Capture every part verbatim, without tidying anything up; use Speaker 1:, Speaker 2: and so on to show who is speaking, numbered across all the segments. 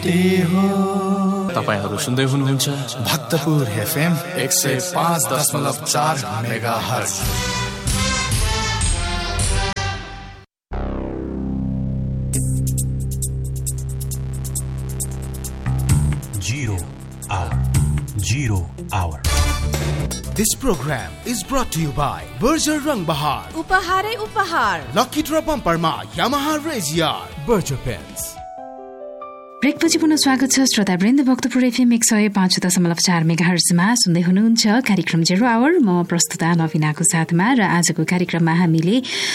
Speaker 1: तपाईहरु सुन्दै हुनुहुन्छ
Speaker 2: भक्तपुर एफएम
Speaker 1: एक सय पाँच दशमलव चार megahertz.
Speaker 3: Zero hour. Zero hour.
Speaker 2: This program is brought to you by Berger Rang Bahar.
Speaker 4: उपहारै उपहार.
Speaker 2: Lucky Draw Bumper मा Yamaha Razor. Berger Pens.
Speaker 5: ब्रेकपछि पुनः स्वागत छ श्रोतावृन्द। भक्तपुर एफएम एक सय पाँच दशमलव चार मेगाहर्जमा सुन्दै हुनुहुन्छ कार्यक्रम जेरो आवर। म प्रस्तुता नवीनाको साथमा र आजको कार्यक्रममा हामीले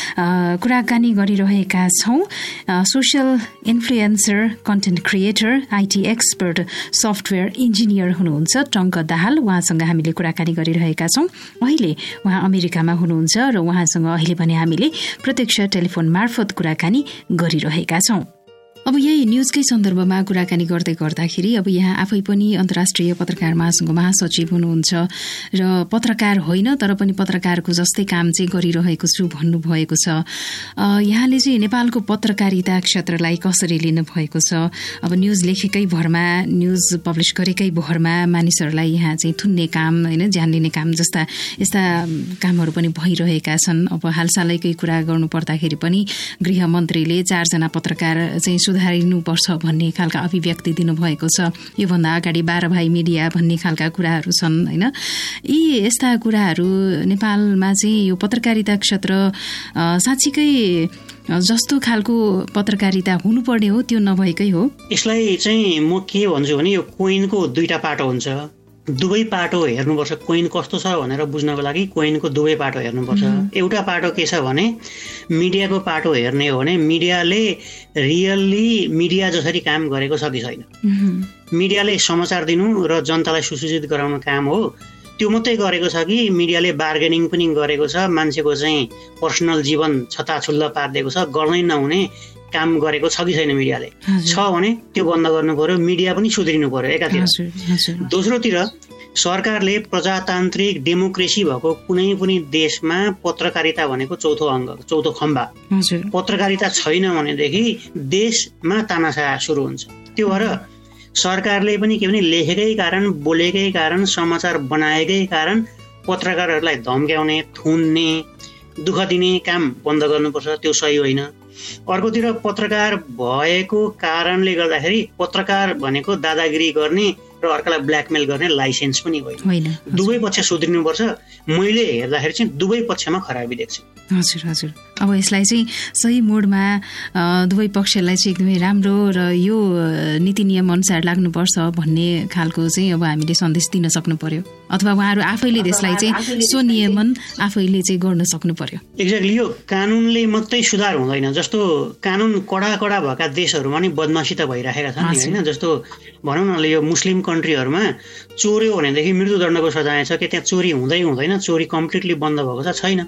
Speaker 5: कुराकानी गरिरहेका छौं social influencer, content creator, IT expert, software engineer हुनुहुन्छ टङ्क दाहाल। उहाँसँग हामीले कुराकानी गरिरहेका छौं। अहिले उहाँ अमेरिकामा हुनुहुन्छ र उहाँसँग अहिले पनि हामीले प्रत्यक्ष टेलिफोन मार्फत कुराकानी गरिरहेका छौं। अब यही न्यूजकै सन्दर्भमा कुराकानी गर्दै गर्दाखेरि अब यहाँ आफै पनि अन्तर्राष्ट्रिय पत्रकार महासंघको महासचिव हुनुहुन्छ र पत्रकार होइन तर पनि पत्रकारको जस्तै काम चाहिँ गरिरहेको छु भन्नुभएको छ। यहाँले चाहिँ नेपालको पत्रकारिता क्षेत्रलाई कसरी लिनु भएको छ? अब न्यूज लेखेकै भरमा, न्यूज पब्लिश गरेकै भरमा मानिसहरूलाई यहाँ चाहिँ थुन्ने काम, हैन, ज्यान लिने काम जस्ता यस्ता कामहरू पनि भइरहेका छन्। अब हालसालैकै कुरा गर्नु पर्दाखेरि पनि गृहमन्त्रीले चारजना पत्रकार चाहिँ सुधारिनुपर्छ भन्ने खालका अभिव्यक्ति दिनुभएको छ। योभन्दा अगाडि बाह्र भाइ मिडिया भन्ने खालका कुराहरू छन्, हैन। यी यस्ता कुराहरू नेपालमा चाहिँ यो पत्रकारिता क्षेत्र साँच्चीकै जस्तो खालको पत्रकारिता हुनुपर्ने हो त्यो नभएकै हो।
Speaker 6: यसलाई चाहिँ म के भन्छु भने यो कोइनको दुईटा पाटो हुन्छ, दुवै पाटो हेर्नुपर्छ। कोइन कस्तो छ भनेर बुझ्नको लागि कोइनको दुवै पाटो हेर्नुपर्छ। एउटा पाटो के छ भने मिडियाको पाटो हेर्ने हो भने मिडियाले रियल्ली मिडिया जसरी काम गरेको छ कि छैन। मिडियाले समाचार दिनु र जनतालाई सुसूचित गराउनु काम हो, त्यो मात्रै गरेको छ कि मिडियाले बार्गेनिङ पनि गरेको छ, मान्छेको चाहिँ पर्सनल जीवन छताछुल्ल पारिदिएको छ, गर्नै नहुने काम गरेको छ कि छैन मिडियाले? छ भने त्यो बन्द गर्नु पर्यो, मिडिया पनि सुध्रिनु पर्यो एकातिर। दोस्रोतिर सरकारले प्रजातान्त्रिक डेमोक्रेसी भएको कुनै पनि देशमा पत्रकारिता भनेको चौथो अङ्ग, चौथो खम्बा। पत्रकारिता छैन भनेदेखि देशमा तानासा सुरु हुन्छ। त्यो भएर सरकारले पनि के भने लेखेकै कारण, बोलेकै कारण, समाचार बनाएकै कारण पत्रकारहरूलाई धम्क्याउने, थुन्ने, दुःख दिने काम बन्द गर्नुपर्छ। त्यो सही होइन। अर्कोतिर पत्रकार भएको कारणले गर्दाखेरि पत्रकार भनेको दादागिरी गर्ने र अर्कालाई ब्ल्याकमेल गर्ने लाइसेन्स पनि होइन। दुवै पक्ष सुध्रिनुपर्छ। मैले हेर्दाखेरि चाहिँ दुवै पक्षमा खराबी देख्छु।
Speaker 5: हजुर हजुर अब यसलाई चाहिँ सही मोडमा दुवै पक्षलाई चाहिँ एकदमै राम्रो र यो नीति नियम अनुसार लाग्नुपर्छ भन्ने खालको चाहिँ अब हामीले सन्देश दिन सक्नु पर्यो, अथवा उहाँहरू आफैले त्यसलाई चाहिँ स्वनियमन आफैले चाहिँ गर्न सक्नु पर्यो।
Speaker 6: एक्ज्याक्टली। यो कानुनले मात्रै सुधार हुँदैन। जस्तो कानुन कडा कडा भएका देशहरूमा नि बदमासी त भइराखेका छन् नि, होइन? जस्तो भनौँ न, यो मुस्लिम कन्ट्रीहरूमा चोर्यो भनेदेखि मृत्युदण्डको सजाय छ कि त्यहाँ चोरी हुँदै हुँदैन? चोरी कम्प्लिटली बन्द भएको छ? छैन।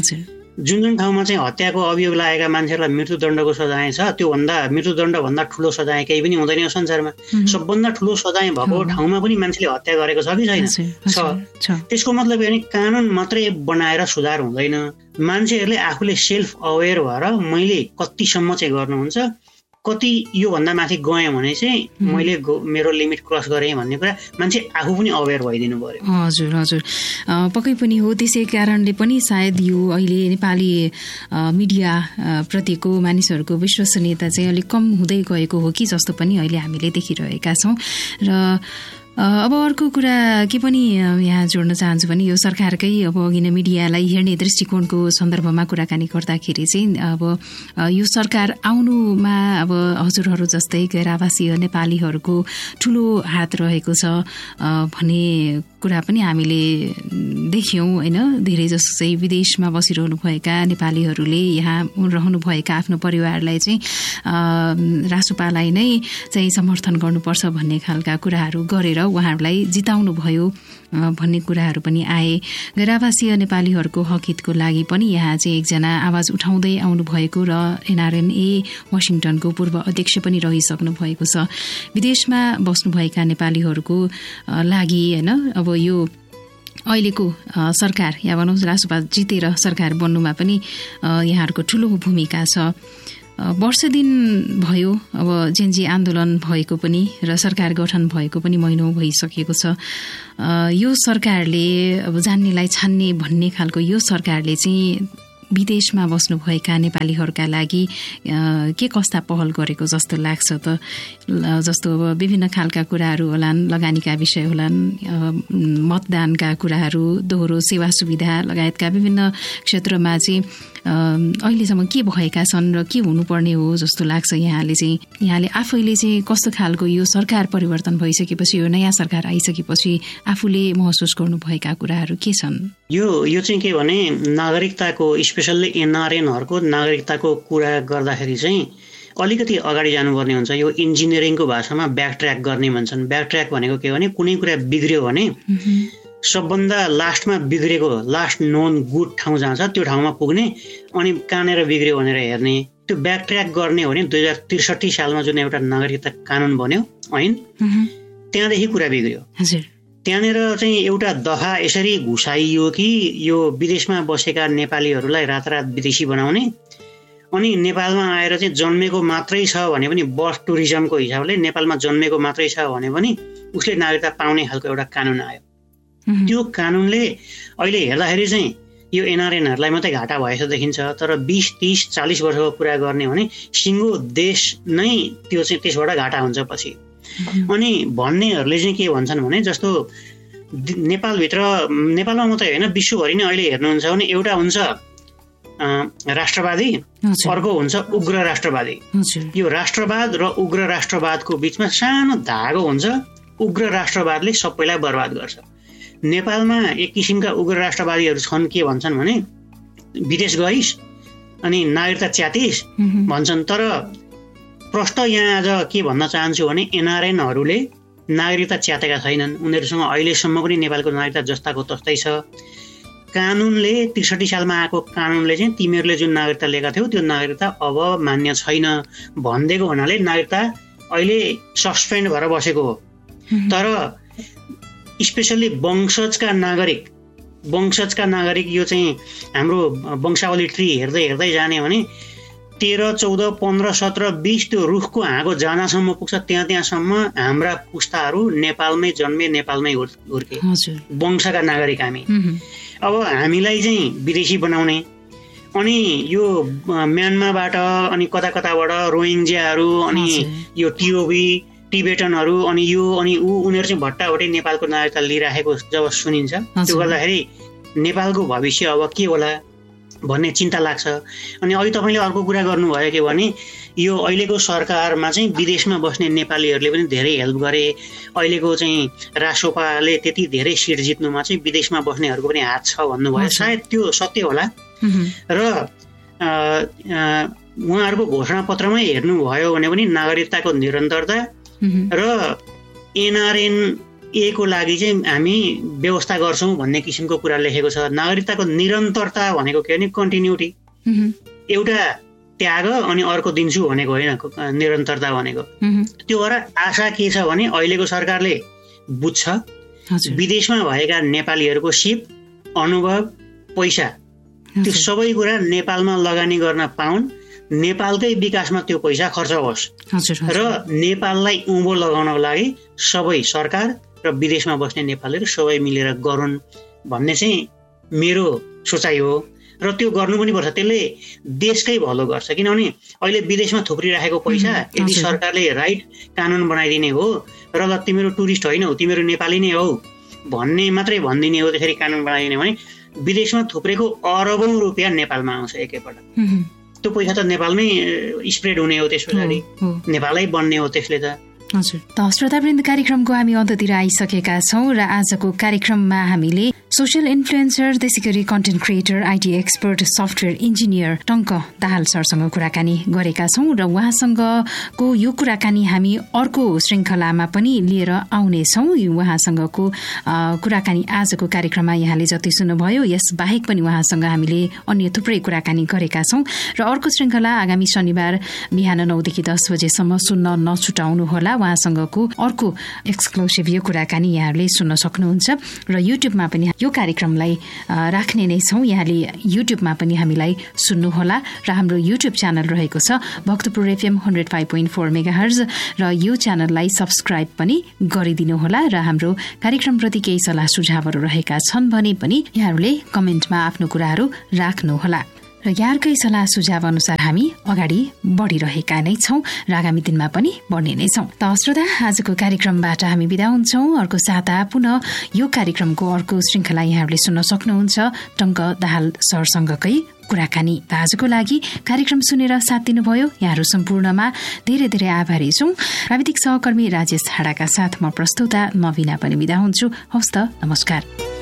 Speaker 6: जुन जुन ठाउँमा चाहिँ हत्याको अभियोग लागेका मान्छेहरूलाई मृत्युदण्डको सजाय छ, त्योभन्दा मृत्युदण्ड भन्दा ठुलो सजाय केही पनि हुँदैन यो संसारमा। सबभन्दा ठुलो सजाय भएको ठाउँमा पनि मान्छेले हत्या गरेको छ कि छैन? छ। त्यसको मतलब यो कानुन मात्रै बनाएर सुधार हुँदैन। मान्छेहरूले आफूले सेल्फ अवेर भएर मैले कतिसम्म चाहिँ गर्नुहुन्छ, कति योभन्दा माथि गएँ भने चाहिँ मैले मेरो लिमिट क्रस गरेँ भन्ने कुरा मान्छे आफू पनि अवेर भइदिनु पर्यो।
Speaker 5: हजुर हजुर पक्कै पनि हो। त्यसै कारणले पनि सायद यो अहिले नेपाली मिडिया प्रतिको मानिसहरूको विश्वसनीयता चाहिँ अलिक कम हुँदै गएको हो कि जस्तो पनि अहिले हामीले देखिरहेका छौँ। र अब अर्को कुरा के पनि यहाँ जोड्न चाहन्छु भने यो सरकारकै अब अघि नै मिडियालाई हेर्ने दृष्टिकोणको सन्दर्भमा कुराकानी गर्दाखेरि चाहिँ अब यो सरकार आउनुमा अब हजुरहरू जस्तै गैर आवासीय नेपालीहरूको ठुलो हात रहेको छ भन्ने कुरा पनि हामीले देख्यौं, होइन? धेरै जसो चाहिँ विदेशमा बसिरहनु भएका नेपालीहरूले यहाँ रहनुभएका आफ्नो परिवारलाई चाहिँ रासोपालाई नै चाहिँ समर्थन गर्नुपर्छ भन्ने खालका कुराहरू गरेर उहाँहरूलाई जिताउनु भयो भन्ने कुराहरू पनि आए। गैर आवासीय नेपालीहरूको हक हितको लागि पनि यहाँ चाहिँ एकजना आवाज उठाउँदै आउनु भएको र एनआरएनए वाशिङटनको पूर्व अध्यक्ष पनि रहिसक्नु भएको छ। विदेशमा बस्नुभएका नेपालीहरूको लागि, होइन, अब यो अहिलेको सरकार या भनौँ रासोपा जितेर सरकार बन्नुमा पनि यहाँहरूको ठूलो भूमिका छ। वर्ष दिन भयो अब जेनजी आन्दोलन भएको पनि र सरकार गठन भएको पनि महिनौ भइसकेको छ। यो सरकारले अब जान्नेलाई छान्ने भन्ने खालको यो सरकारले चाहिँ विदेशमा बस्नुभएका नेपालीहरूका लागि के कस्ता पहल गरेको जस्तो लाग्छ त? जस्तो अब विभिन्न खालका कुराहरू होलान्, लगानीका विषय होलान्, मतदानका कुराहरू, दोहोरो सेवा सुविधा लगायतका विभिन्न क्षेत्रमा चाहिँ अहिलेसम्म के भएका छन् र के हुनुपर्ने हो जस्तो लाग्छ यहाँले चाहिँ? यहाँले आफैले चाहिँ कस्तो खालको यो सरकार परिवर्तन भइसकेपछि, यो नयाँ सरकार आइसकेपछि आफूले महसुस गर्नुभएका कुराहरू के छन्?
Speaker 6: यो यो चाहिँ के भने नागरिकताको, स्पेसल्ली एनआरएनहरूको नागरिकताको कुरा गर्दाखेरि चाहिँ अलिकति अगाडि जानुपर्ने हुन्छ। यो इन्जिनियरिङको भाषामा ब्याक ट्र्याक गर्ने भन्छन्। ब्याक ट्र्याक भनेको के भने कुनै कुरा बिग्रियो भने सबभन्दा लास्टमा बिग्रेको, लास्ट नोन गुड ठाउँ जहाँ छ त्यो ठाउँमा पुग्ने, अनि कहाँनिर बिग्रियो भनेर हेर्ने, त्यो ब्याक ट्र्याक गर्ने हो भने दुई हजार त्रिसठी सालमा जुन एउटा नागरिकता कानुन बन्यो ऐन, त्यहाँदेखि कुरा बिग्रियो। त्यहाँनिर चाहिँ एउटा दफा यसरी घुसाइयो कि यो विदेशमा बसेका नेपालीहरूलाई रातारात विदेशी बनाउने, अनि नेपालमा आएर चाहिँ जन्मेको मात्रै छ भने पनि बर्थ टुरिज्मको हिसाबले नेपालमा जन्मेको मात्रै छ भने पनि उसले नागरिकता पाउने खालको एउटा कानुन आयो। त्यो कानुनले अहिले हेर्दाखेरि चाहिँ यो एनआरएनहरूलाई मात्रै घाटा भए जस्तो देखिन्छ, तर बिस तीस चालिस वर्षको कुरा गर्ने हो भने सिङ्गो देश नै त्यो चाहिँ त्यसबाट घाटा हुन्छ पछि। अनि भन्नेहरूले चाहिँ के भन्छन् भने जस्तो नेपालभित्र, नेपालमा मात्रै होइन विश्वभरि नै अहिले हेर्नुहुन्छ भने एउटा हुन्छ राष्ट्रवादी, अर्को हुन्छ उग्र राष्ट्रवादी। यो राष्ट्रवाद र उग्र राष्ट्रवादको बिचमा सानो धागो हुन्छ। उग्र राष्ट्रवादले सबैलाई बर्बाद गर्छ। नेपालमा एक किसिमका उग्र राष्ट्रवादीहरू छन्, के भन्छन् भने विदेश गइस् अनि नागरिकता च्यातिस् भन्छन्। तर प्रश्न यहाँ आज के भन्न चाहन्छु भने एनआरएनहरूले नागरिकता च्यातेका छैनन्। उनीहरूसँग अहिलेसम्म पनि नेपालको नागरिकता जस्ताको तस्तै छ। कानुनले त्रिसठी सालमा आएको कानुनले चाहिँ तिमीहरूले जुन नागरिकता लिएका थियौ त्यो नागरिकता अब मान्य छैन भनिदिएको हुनाले नागरिकता अहिले सस्पेन्ड भएर बसेको हो। तर स्पेसल्ली वंशजका नागरिक वंशजका नागरिक यो चाहिँ हाम्रो वंशावली ट्री हेर्दै हेर्दै जाने भने तेह्र चौध पन्ध्र सत्र बिस त्यो रुखको हाँगो जहाँसम्म पुग्छ त्यहाँ त्यहाँसम्म हाम्रा पुस्ताहरू नेपालमै जन्मे, नेपालमै हुर्के, वंशका नागरिक हामी। अब हामीलाई चाहिँ विदेशी बनाउने, अनि यो म्यानमारबाट अनि कता कताबाट रोहिङ्जियाहरू, अनि यो टिओबी टिबेटनहरू, अनि यो अनि ऊ उनीहरू चाहिँ भट्टाभट्टी नेपालको नागरिकता लिइराखेको जब सुनिन्छ, त्यो गर्दाखेरि नेपालको भविष्य अब के होला भन्ने चिन्ता लाग्छ। अनि अहिले तपाईँले अर्को कुरा गर्नुभयो के भने यो अहिलेको सरकारमा चाहिँ विदेशमा बस्ने नेपालीहरूले पनि धेरै हेल्प गरे। अहिलेको चाहिँ रासोपाले त्यति धेरै सिट जित्नुमा चाहिँ विदेशमा बस्नेहरूको पनि हात छ भन्नुभयो। सायद त्यो सत्य होला। र उहाँहरूको घोषणापत्रमै हेर्नुभयो भने पनि नागरिकताको निरन्तरता र एनआरएन ए को लागि चाहिँ हामी व्यवस्था गर्छौँ भन्ने किसिमको कुरा लेखेको छ। नागरिकताको निरन्तरता भनेको के भने कन्टिन्युटी, एउटा त्याग अनि अर्को दिन्छु भनेको होइन निरन्तरता भनेको। त्यो भएर आशा के छ भने अहिलेको सरकारले बुझ्छ विदेशमा भएका नेपालीहरूको सिप, अनुभव, पैसा त्यो सबै कुरा नेपालमा लगानी गर्न पाउन्, नेपालकै विकासमा त्यो पैसा खर्च होस् र नेपाललाई उँभो लगाउनको लागि सबै सरकार र विदेशमा बस्ने नेपालीहरू सबै मिलेर गरून् भन्ने चाहिँ मेरो सोचाइ हो। र त्यो गर्नु पनि पर्छ, त्यसले देशकै भलो गर्छ। किनभने अहिले विदेशमा थुप्रिराखेको पैसा यदि सरकारले राइट कानुन बनाइदिने हो र ल तिमीहरू टुरिस्ट होइनौ, तिमीहरू नेपाली नै हौ भन्ने मात्रै भनिदिने हो, त्यसरी कानुन बनाइदिने भने विदेशमा थुप्रेको अरबौँ रुपियाँ नेपालमा आउँछ एकैपल्ट। त्यो पैसा त नेपालमै स्प्रेड हुने हो, त्यस पछाडि नेपालै बन्ने हो त्यसले त।
Speaker 5: हजुर, त श्रोतावृन्द कार्यक्रमको हामी अन्ततिर आइसकेका छौँ र आजको कार्यक्रममा हामीले सोशल इन्फ्लुएन्सर, त्यसै गरी content creator, IT expert, software engineer टङ्क दाहाल सरसँग कुराकानी गरेका छौँ र उहाँसँगको यो कुराकानी हामी अर्को श्रृङ्खलामा पनि लिएर आउनेछौँ। उहाँसँगको कुराकानी आजको कार्यक्रममा यहाँले जति सुन्नुभयो यस बाहेक पनि उहाँसँग हामीले अन्य थुप्रै कुराकानी गरेका छौँ र अर्को श्रृङ्खला आगामी शनिबार बिहान नौदेखि दस बजेसम्म सुन्न नछुटाउनुहोला। उहाँसँगको अर्को एक्सक्लुसिभ यो कुराकानी यहाँहरूले सुन्न सक्नुहुन्छ र युट्युबमा पनि यो यो कार्यक्रमलाई राख्ने नै छौँ। यहाँले युट्युबमा पनि हामीलाई सुन्नुहोला र हाम्रो युट्युब च्यानल रहेको छ Bhaktapur FM hundred five point four mega hertz र यो च्यानललाई सब्सक्राइब पनि गरिदिनुहोला र हाम्रो कार्यक्रमप्रति केही सल्लाह सुझावहरू रहेका छन् भने पनि यहाँहरूले कमेन्टमा आफ्नो कुराहरू राख्नुहोला र यहाँकै सल्लाह सुझाव अनुसार हामी अगाडि बढ़िरहेका नै छौं र आगामी दिनमा पनि बढ्ने नै छौं। त श्रोता, आजको कार्यक्रमबाट हामी बिदा हुन्छौं। अर्को साता पुनः यो कार्यक्रमको अर्को श्रृंखला यहाँहरूले सुन्न सक्नुहुन्छ टंक दाहाल सरसँगकै कुराकानी। त आजको लागि कार्यक्रम सुनेर साथ दिनुभयो यहाँहरू सम्पूर्णमा धेरै धेरै आभारी छौं। प्राविधिक सहकर्मी राजेश हाडाका साथ म प्रस्तुता नवीना पनि बिदा हुन्छु। हवस् त, नमस्कार।